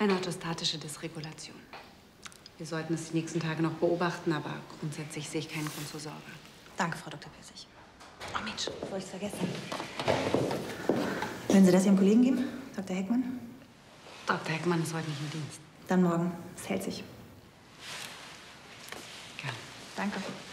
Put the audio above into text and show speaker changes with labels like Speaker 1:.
Speaker 1: Eine orthostatische Dysregulation. Wir sollten es die nächsten Tage noch beobachten, aber grundsätzlich sehe ich keinen Grund zur Sorge.
Speaker 2: Danke, Frau Dr. Pissig.
Speaker 3: Oh Mensch, bevor ich es vergesse. Würden Sie das Ihrem Kollegen geben, Dr. Heckmann?
Speaker 1: Dr. Heckmann ist heute nicht im Dienst.
Speaker 3: Dann morgen. Es hält sich.
Speaker 1: Gerne.
Speaker 3: Danke.